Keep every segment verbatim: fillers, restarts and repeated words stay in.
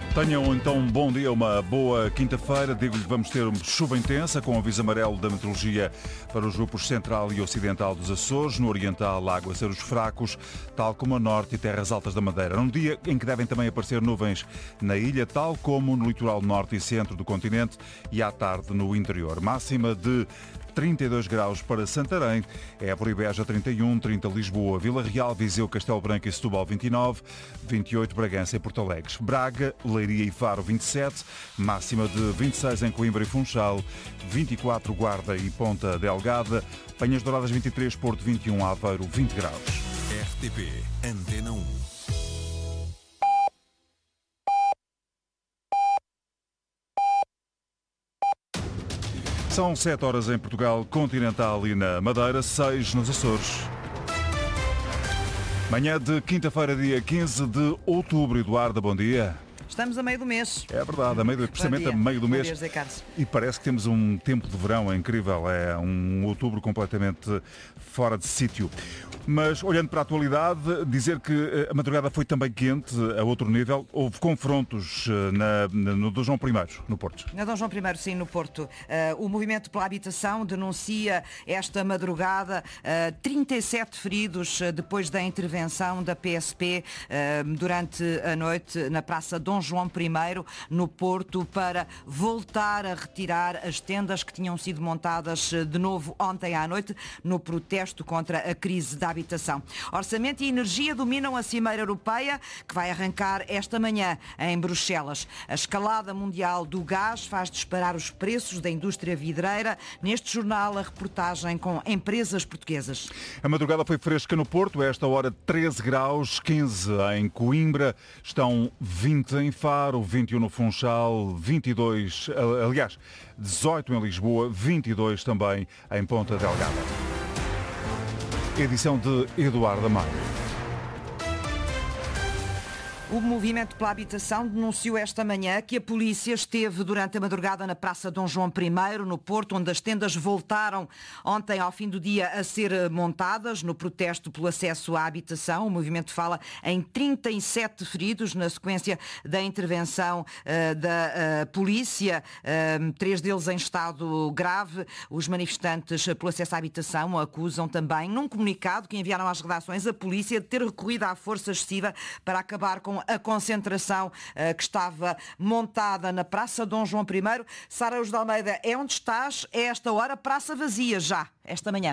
Tenham então um bom dia, uma boa quinta-feira. Digo-lhe que vamos ter chuva intensa com aviso amarelo da meteorologia para os grupos central e ocidental dos Açores. No oriental, aguaceiros fracos, tal como a norte e terras altas da Madeira. Num dia em que devem também aparecer nuvens na ilha, tal como no litoral norte e centro do continente e à tarde no interior. Máxima de trinta e dois graus para Santarém, Évora e Beja trinta e um, trinta Lisboa, Vila Real, Viseu, Castelo Branco e Setúbal vinte e nove, vinte e oito Bragança e Porto Alegre. Braga, Leiria e Faro vinte e sete, máxima de vinte e seis em Coimbra e Funchal, vinte e quatro Guarda e Ponta Delgada, Penhas Douradas vinte e três, Porto vinte e um, Aveiro vinte graus. R T P Antena um. São sete horas em Portugal continental e na Madeira, seis nos Açores. Manhã de quinta-feira, dia quinze de outubro. Eduardo, bom dia. Estamos a meio do mês. É verdade, a meio, precisamente a meio do bom mês. Dia, José Carlos. E parece que temos um tempo de verão incrível. É um outubro completamente fora de sítio. Mas, olhando para a atualidade, dizer que a madrugada foi também quente, a outro nível. Houve confrontos na, no Dom João I, no Porto. Na Dom João I, sim, no Porto. Uh, o Movimento pela Habitação denuncia esta madrugada uh, trinta e sete feridos uh, depois da intervenção da P S P uh, durante a noite na Praça Dom João I, no Porto, para voltar a retirar as tendas que tinham sido montadas uh, de novo ontem à noite no protesto contra a crise da habitação. Orçamento e energia dominam a Cimeira Europeia, que vai arrancar esta manhã em Bruxelas. A escalada mundial do gás faz disparar os preços da indústria vidreira. Neste jornal, a reportagem com empresas portuguesas. A madrugada foi fresca no Porto, a esta hora treze graus, quinze em Coimbra, estão vinte em Faro, vinte e um no Funchal, vinte e dois, aliás, dezoito em Lisboa, vinte e dois também em Ponta Delgada. Edição de Eduardo Amaro. O Movimento pela Habitação denunciou esta manhã que a polícia esteve durante a madrugada na Praça Dom João I, no Porto, onde as tendas voltaram ontem ao fim do dia a ser montadas no protesto pelo acesso à habitação. O movimento fala em trinta e sete feridos na sequência da intervenção uh, da uh, polícia, uh, três deles em estado grave. Os manifestantes pelo acesso à habitação acusam também, num comunicado que enviaram às redações, a polícia de ter recorrido à força excessiva para acabar com a concentração uh, que estava montada na Praça Dom João I. Sara José de Almeida, é onde estás? É esta hora, praça vazia já, esta manhã.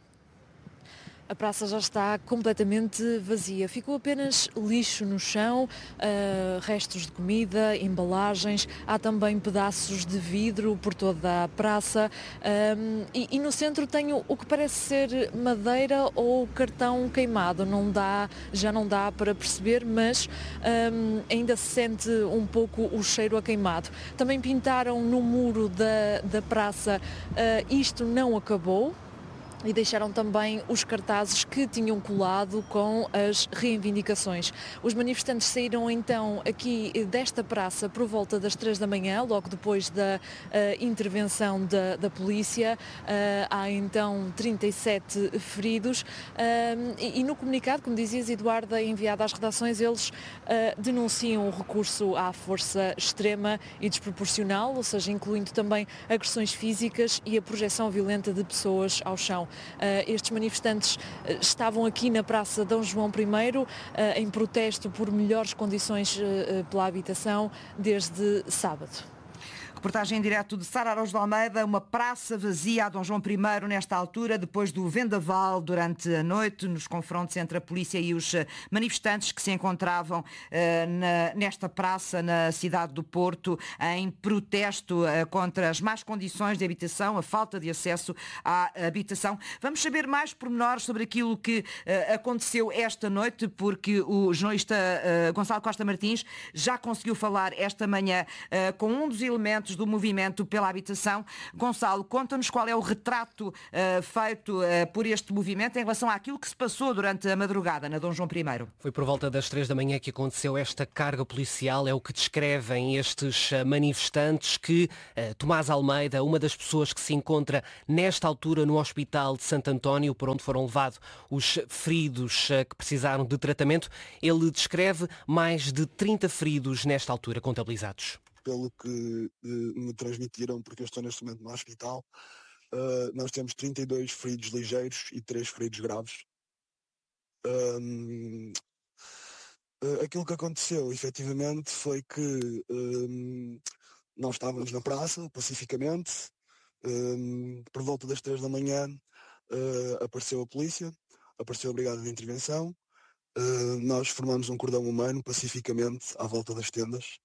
A praça já está completamente vazia. Ficou apenas lixo no chão, uh, restos de comida, embalagens. Há também pedaços de vidro por toda a praça. Um, e, e no centro tem o, o que parece ser madeira ou cartão queimado. Não dá, já não dá para perceber, mas um, ainda se sente um pouco o cheiro a queimado. Também pintaram no muro da, da praça. Uh, isto não acabou. E deixaram também os cartazes que tinham colado com as reivindicações. Os manifestantes saíram então aqui desta praça por volta das três da manhã, logo depois da uh, intervenção da, da polícia. Uh, há então trinta e sete feridos uh, e, e no comunicado, como dizias, Eduardo, enviado às redações, eles uh, denunciam o recurso à força extrema e desproporcional, ou seja, incluindo também agressões físicas e a projeção violenta de pessoas ao chão. Uh, estes manifestantes uh, estavam aqui na Praça Dom João I uh, em protesto por melhores condições uh, pela habitação desde sábado. Reportagem em direto de Sara Araújo de Almeida, uma praça vazia a Dom João I nesta altura, depois do vendaval durante a noite, nos confrontos entre a polícia e os manifestantes que se encontravam uh, na, nesta praça na cidade do Porto em protesto uh, contra as más condições de habitação, a falta de acesso à habitação. Vamos saber mais pormenores sobre aquilo que uh, aconteceu esta noite, porque o jornalista uh, Gonçalo Costa Martins já conseguiu falar esta manhã uh, com um dos elementos manifestantes do movimento pela habitação. Gonçalo, conta-nos qual é o retrato uh, feito uh, por este movimento em relação àquilo que se passou durante a madrugada na Dom João I. Foi por volta das três da manhã que aconteceu esta carga policial, é o que descrevem estes manifestantes que uh, Tomás Almeida, uma das pessoas que se encontra nesta altura no Hospital de Santo António, por onde foram levados os feridos uh, que precisaram de tratamento, ele descreve mais de trinta feridos nesta altura contabilizados. Pelo que uh, me transmitiram, porque eu estou neste momento no hospital, uh, nós temos trinta e dois feridos ligeiros e três feridos graves. Um, uh, aquilo que aconteceu, efetivamente, foi que um, nós estávamos na praça, pacificamente, um, por volta das três da manhã uh, apareceu a polícia, apareceu a brigada de intervenção, uh, nós formamos um cordão humano pacificamente à volta das tendas.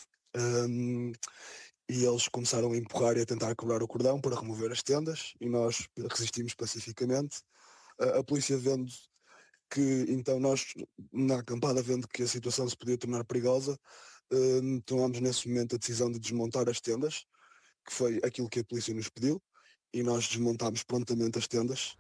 Um, e eles começaram a empurrar e a tentar quebrar o cordão para remover as tendas e nós resistimos pacificamente. A, a polícia, vendo que, então nós na acampada, vendo que a situação se podia tornar perigosa, um, tomámos nesse momento a decisão de desmontar as tendas, que foi aquilo que a polícia nos pediu, e nós desmontámos prontamente as tendas.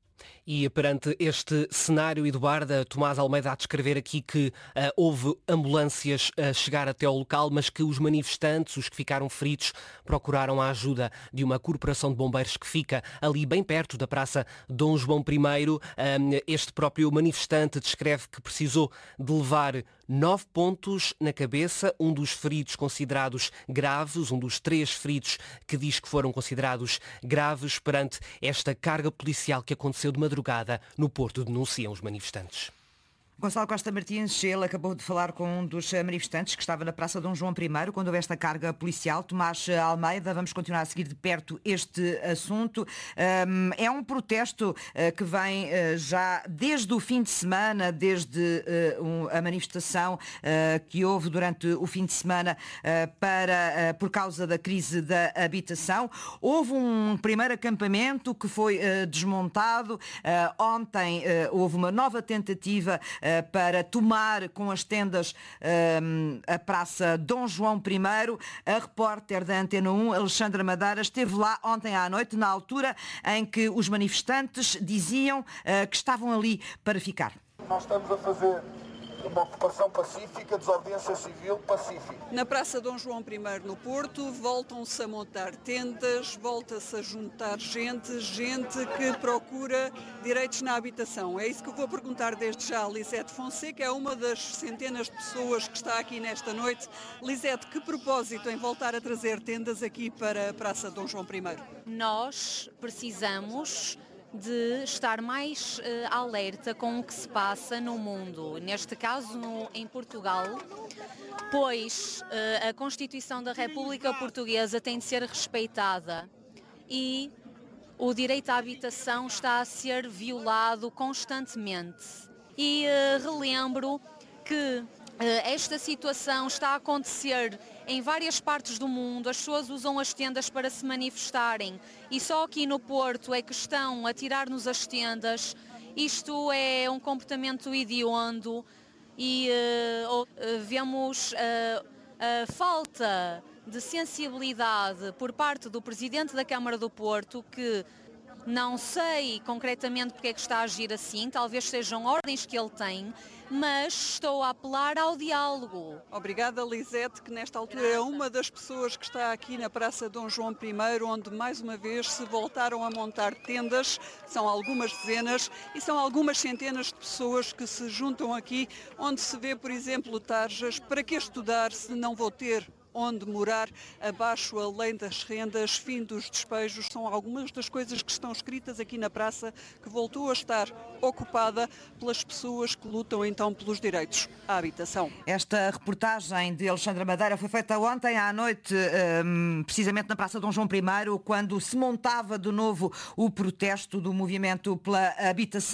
E perante este cenário, Eduarda, Tomás Almeida a descrever aqui que uh, houve ambulâncias a chegar até ao local, mas que os manifestantes, os que ficaram feridos, procuraram a ajuda de uma corporação de bombeiros que fica ali bem perto da Praça Dom João I. Um, este próprio manifestante descreve que precisou de levar nove pontos na cabeça, um dos feridos considerados graves, um dos três feridos que diz que foram considerados graves perante esta carga policial que aconteceu de madrugada no Porto, denunciam os manifestantes. Gonçalo Costa Martins, ele acabou de falar com um dos manifestantes que estava na Praça Dom João I quando houve esta carga policial. Tomás Almeida, vamos continuar a seguir de perto este assunto. É um protesto que vem já desde o fim de semana, desde a manifestação que houve durante o fim de semana para, por causa da crise da habitação. Houve um primeiro acampamento que foi desmontado. Ontem houve uma nova tentativa para tomar com as tendas um, a Praça Dom João I. A repórter da Antena um, Alexandra Madeira, esteve lá ontem à noite, na altura em que os manifestantes diziam uh, que estavam ali para ficar. Nós estamos a fazer uma ocupação pacífica, desobediência civil pacífica. Na Praça Dom João I no Porto, voltam-se a montar tendas, volta-se a juntar gente, gente que procura direitos na habitação. É isso que eu vou perguntar desde já a Lisete Fonseca, é uma das centenas de pessoas que está aqui nesta noite. Lisete, que propósito em voltar a trazer tendas aqui para a Praça Dom João I? Nós precisamos de estar mais uh, alerta com o que se passa no mundo, neste caso no, em Portugal, pois uh, a Constituição da República Portuguesa tem de ser respeitada e o direito à habitação está a ser violado constantemente. E uh, relembro que uh, esta situação está a acontecer em várias partes do mundo. As pessoas usam as tendas para se manifestarem e só aqui no Porto é que estão a tirar-nos as tendas. Isto é um comportamento hediondo e uh, uh, vemos uh, a falta de sensibilidade por parte do Presidente da Câmara do Porto, que não sei concretamente porque é que está a agir assim, talvez sejam ordens que ele tem, mas estou a apelar ao diálogo. Obrigada, Lisete, que nesta altura é uma das pessoas que está aqui na Praça Dom João I, onde mais uma vez se voltaram a montar tendas. São algumas dezenas e são algumas centenas de pessoas que se juntam aqui, onde se vê, por exemplo, tarjas: para que estudar se não vou ter onde morar, abaixo a lei das rendas, fim dos despejos. São algumas das coisas que estão escritas aqui na praça, que voltou a estar ocupada pelas pessoas que lutam então pelos direitos à habitação. Esta reportagem de Alexandra Madeira foi feita ontem à noite, precisamente na Praça Dom João I, quando se montava de novo o protesto do movimento pela habitação.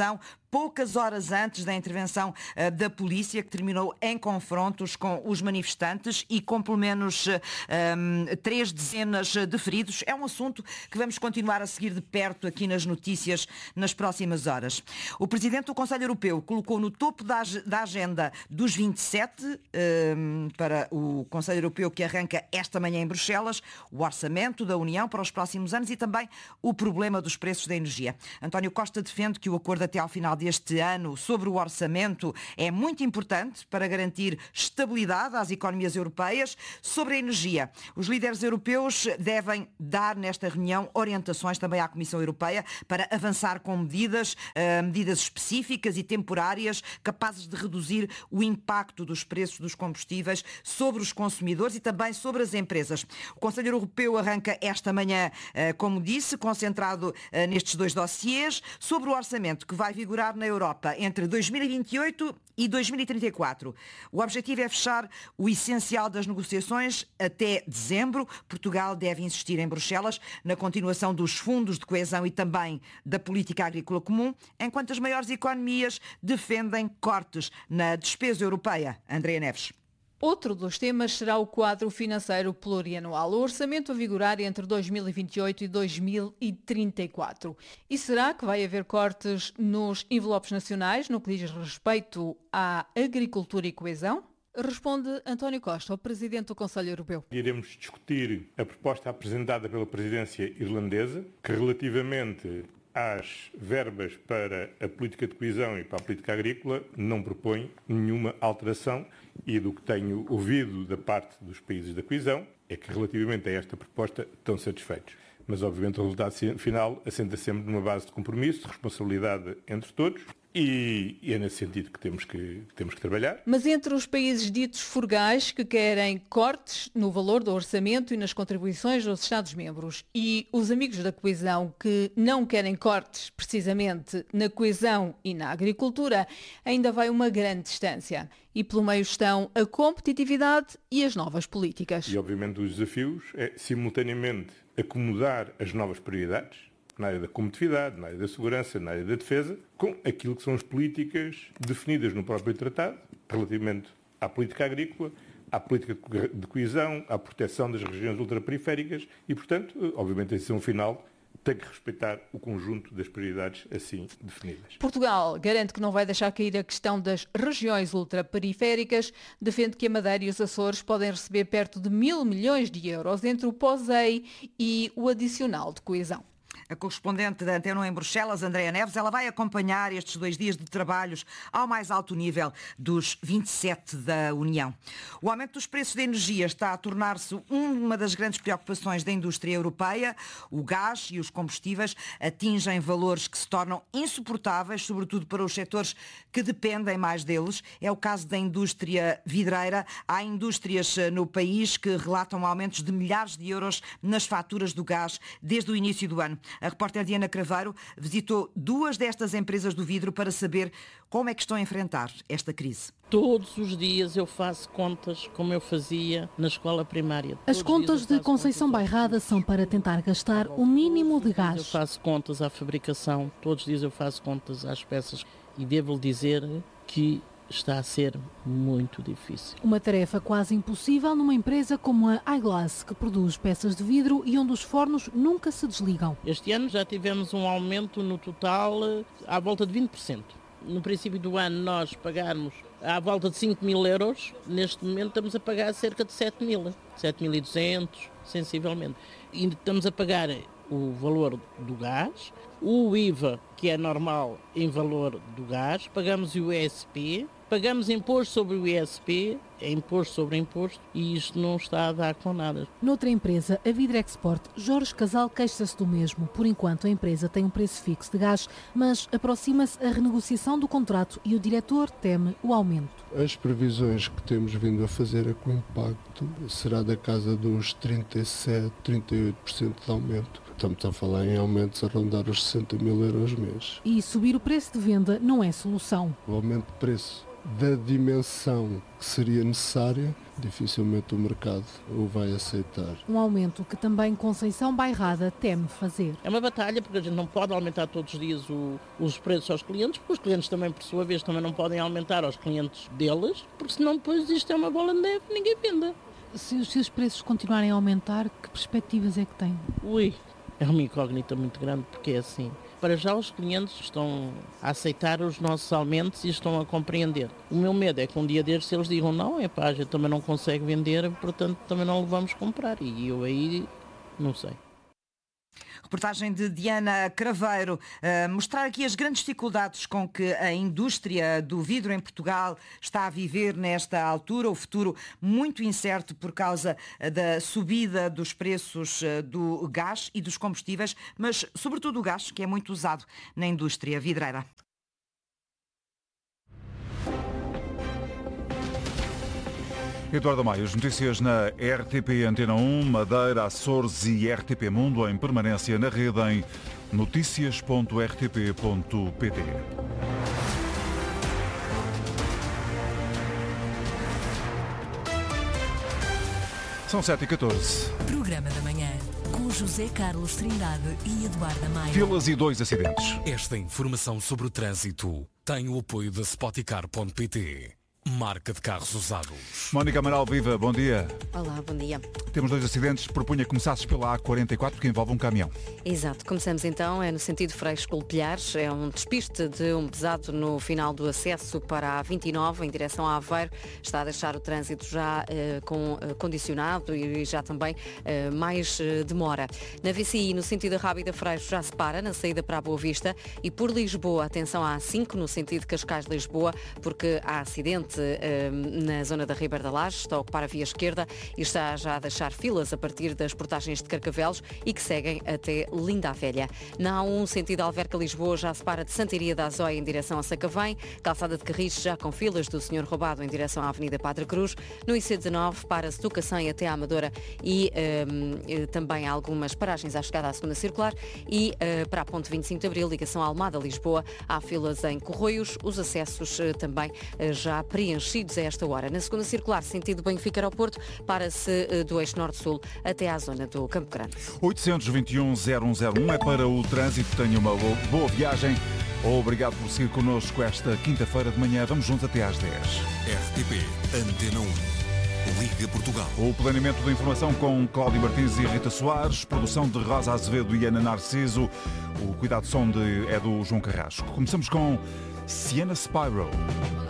poucas horas antes da intervenção uh, da polícia, que terminou em confrontos com os manifestantes e com pelo menos uh, um, três dezenas de feridos. É um assunto que vamos continuar a seguir de perto aqui nas notícias nas próximas horas. O Presidente do Conselho Europeu colocou no topo da, da agenda dos vinte e sete um, para o Conselho Europeu que arranca esta manhã em Bruxelas, o orçamento da União para os próximos anos e também o problema dos preços da energia. António Costa defende que o acordo até ao final deste ano sobre o orçamento é muito importante para garantir estabilidade às economias europeias. Sobre a energia, os líderes europeus devem dar nesta reunião orientações também à Comissão Europeia para avançar com medidas, uh, medidas específicas e temporárias capazes de reduzir o impacto dos preços dos combustíveis sobre os consumidores e também sobre as empresas. O Conselho Europeu arranca esta manhã, uh, como disse, concentrado uh, nestes dois dossiês, sobre o orçamento que vai vigorar na Europa entre dois mil e vinte e oito e dois mil e trinta e quatro. O objetivo é fechar o essencial das negociações até dezembro. Portugal deve insistir em Bruxelas na continuação dos fundos de coesão e também da política agrícola comum, enquanto as maiores economias defendem cortes na despesa europeia. Andréa Neves. Outro dos temas será o quadro financeiro plurianual, o orçamento a vigorar entre dois mil e vinte e oito e dois mil e trinta e quatro. E será que vai haver cortes nos envelopes nacionais no que diz respeito à agricultura e coesão? Responde António Costa, o Presidente do Conselho Europeu. Iremos discutir a proposta apresentada pela presidência irlandesa, que relativamente às verbas para a política de coesão e para a política agrícola não propõe nenhuma alteração e do que tenho ouvido da parte dos países da coesão é que relativamente a esta proposta estão satisfeitos. Mas obviamente o resultado final assenta sempre numa base de compromisso, de responsabilidade entre todos e, e é nesse sentido que temos que, que temos que trabalhar. Mas entre os países ditos frugais que querem cortes no valor do orçamento e nas contribuições dos Estados-membros e os amigos da coesão que não querem cortes precisamente na coesão e na agricultura, ainda vai uma grande distância. E pelo meio estão a competitividade e as novas políticas. E obviamente os desafios é simultaneamente acomodar as novas prioridades na área da competitividade, na área da segurança, na área da defesa, com aquilo que são as políticas definidas no próprio tratado, relativamente à política agrícola, à política de coesão, à proteção das regiões ultraperiféricas e, portanto, obviamente a decisão final tem que respeitar o conjunto das prioridades assim definidas. Portugal garante que não vai deixar cair a questão das regiões ultraperiféricas, defende que a Madeira e os Açores podem receber perto de mil milhões de euros entre o POSEI e o adicional de coesão. A correspondente da Antena um em Bruxelas, Andréa Neves, ela vai acompanhar estes dois dias de trabalhos ao mais alto nível dos vinte e sete da União. O aumento dos preços da energia está a tornar-se uma das grandes preocupações da indústria europeia. O gás e os combustíveis atingem valores que se tornam insuportáveis, sobretudo para os setores que dependem mais deles. É o caso da indústria vidreira. Há indústrias no país que relatam aumentos de milhares de euros nas faturas do gás desde o início do ano. A repórter Diana Craveiro visitou duas destas empresas do vidro para saber como é que estão a enfrentar esta crise. Todos os dias eu faço contas como eu fazia na escola primária. As contas de Conceição Bairrada são para tentar gastar o mínimo de gás. Eu faço contas à fabricação, todos os dias eu faço contas às peças e devo-lhe dizer que está a ser muito difícil. Uma tarefa quase impossível numa empresa como a iGlass, que produz peças de vidro e onde os fornos nunca se desligam. Este ano já tivemos um aumento no total à volta de vinte por cento. No princípio do ano nós pagarmos à volta de cinco mil euros, neste momento estamos a pagar cerca de sete mil, sete mil e duzentos, sensivelmente. E estamos a pagar o valor do gás, o I V A, que é normal em valor do gás, pagamos o I S P, pagamos imposto sobre o I S P, é imposto sobre imposto, e isto não está a dar com nada. Noutra empresa, a Vidrexport, Jorge Casal queixa-se do mesmo. Por enquanto, a empresa tem um preço fixo de gás, mas aproxima-se a renegociação do contrato e o diretor teme o aumento. As previsões que temos vindo a fazer é que o impacto será da casa dos trinta e sete, trinta e oito por cento de aumento. Estamos a falar em aumentos a rondar os sessenta mil euros mês. E subir o preço de venda não é solução. O aumento de preço da dimensão que seria necessária, dificilmente o mercado o vai aceitar. Um aumento que também Conceição Bairrada teme fazer. É uma batalha porque a gente não pode aumentar todos os dias o, os preços aos clientes, porque os clientes também, por sua vez, também não podem aumentar aos clientes deles, porque senão depois isto é uma bola de neve e ninguém venda. Se os seus preços continuarem a aumentar, que perspectivas é que tem? Ui, é uma incógnita muito grande, porque é assim. Para já os clientes estão a aceitar os nossos aumentos e estão a compreender. O meu medo é que um dia destes eles digam não, é pá, a gente também não consegue vender, portanto também não vamos comprar. E eu aí não sei. Reportagem de Diana Craveiro, uh, mostrar aqui as grandes dificuldades com que a indústria do vidro em Portugal está a viver nesta altura, o futuro muito incerto por causa da subida dos preços do gás e dos combustíveis, mas sobretudo o gás, que é muito usado na indústria vidreira. Eduardo Maia, as notícias na R T P Antena um, Madeira, Açores e R T P Mundo em permanência na rede em notícias ponto r t p ponto p t. São sete e catorze. Programa da manhã com José Carlos Trindade e Eduardo Maia. Filas e dois acidentes. Esta informação sobre o trânsito tem o apoio da Spoticar ponto p t. Marca de carros usados. Mónica Amaral, viva, bom dia. Olá, bom dia. Temos dois acidentes, propunha que começasses pela A quarenta e quatro, que envolve um caminhão. Exato, começamos então, é no sentido Freixo-Colpilhares, é um despiste de um pesado no final do acesso para a vinte e nove, em direção a Aveiro, está a deixar o trânsito já uh, com, uh, condicionado e já também uh, mais uh, demora. Na V C I, no sentido Rábida Freixo, já se para, na saída para a Boa Vista, e por Lisboa, atenção à A cinco, no sentido Cascais-Lisboa, porque há acidente na zona da Ribeira da Laje, está a ocupar a via esquerda e está já a deixar filas a partir das portagens de Carcavelos e que seguem até Linda a Velha. Na A um, sentido Alverca-Lisboa, já se para de Santiria da Azóia em direção a Sacavém, calçada de Carris já com filas do Senhor Roubado em direção à Avenida Padre Cruz. No I C dezanove, para-se do Cacém até à Amadora e um, também há algumas paragens à chegada à segunda circular e uh, para a ponte vinte e cinco de Abril, ligação à Almada-Lisboa, há filas em Corroios, os acessos uh, também uh, já preenchidos a esta hora. Na segunda circular, sentido Benfica-Aeroporto, para-se do eixo norte-sul até à zona do Campo Grande. oitocentos e vinte e um, zero um zero um é para o trânsito. Tenha uma boa viagem. Obrigado por seguir connosco esta quinta-feira de manhã. Vamos juntos até às dez. R T P Antena um. Liga Portugal. O planeamento da informação com Cláudio Martins e Rita Soares, produção de Rosa Azevedo e Ana Narciso. O cuidado de som de, é do João Carrasco. Começamos com Sienna Spyro.